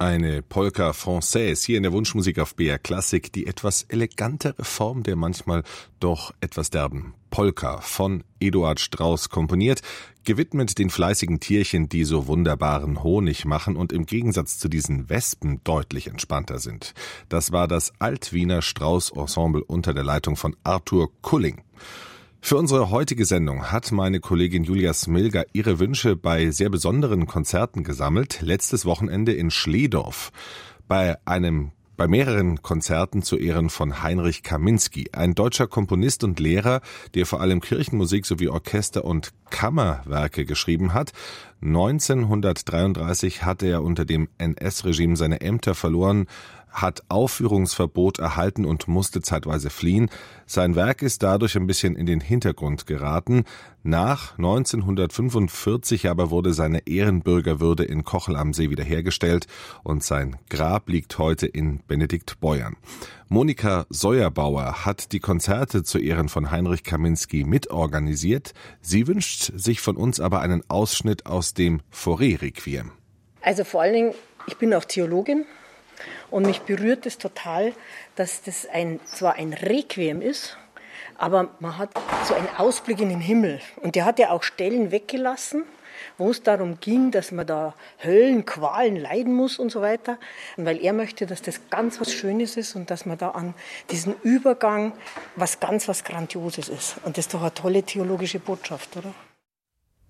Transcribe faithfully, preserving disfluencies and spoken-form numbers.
Eine Polka Française hier in der Wunschmusik auf B R Klassik, die etwas elegantere Form der manchmal doch etwas derben Polka von Eduard Strauss komponiert, gewidmet den fleißigen Tierchen, die so wunderbaren Honig machen und im Gegensatz zu diesen Wespen deutlich entspannter sind. Das war das Alt-Wiener Strauss-Ensemble unter der Leitung von Arthur Kulling. Für unsere heutige Sendung hat meine Kollegin Julia Smilger ihre Wünsche bei sehr besonderen Konzerten gesammelt. Letztes Wochenende in Schlehdorf bei einem bei mehreren Konzerten zu Ehren von Heinrich Kaminski, ein deutscher Komponist und Lehrer, der vor allem Kirchenmusik sowie Orchester- und Kammerwerke geschrieben hat. neunzehnhundertdreiunddreißig hatte er unter dem N S-Regime seine Ämter verloren, hat Aufführungsverbot erhalten und musste zeitweise fliehen. Sein Werk ist dadurch ein bisschen in den Hintergrund geraten. Nach neunzehnhundertfünfundvierzig aber wurde seine Ehrenbürgerwürde in Kochel am See wiederhergestellt und sein Grab liegt heute in Benediktbeuern. Monika Säuerbauer hat die Konzerte zu Ehren von Heinrich Kaminski mitorganisiert. Sie wünscht sich von uns aber einen Ausschnitt aus dem Fauré-Requiem. Also vor allen Dingen, ich bin auch Theologin. Und mich berührt es total, dass das ein, zwar ein Requiem ist, aber man hat so einen Ausblick in den Himmel. Und der hat ja auch Stellen weggelassen, wo es darum ging, dass man da Höllenqualen leiden muss und so weiter. Und weil er möchte, dass das ganz was Schönes ist und dass man da an diesen Übergang was ganz was Grandioses ist. Und das ist doch eine tolle theologische Botschaft, oder?